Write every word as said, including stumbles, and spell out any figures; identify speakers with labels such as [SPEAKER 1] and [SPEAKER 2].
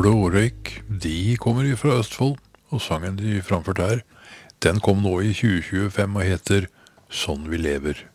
[SPEAKER 1] Blårøyk, de kommer jo fra Østfold, og sangen de framførte her, den kom nå i tjue tjuefem og heter Sånn vi lever.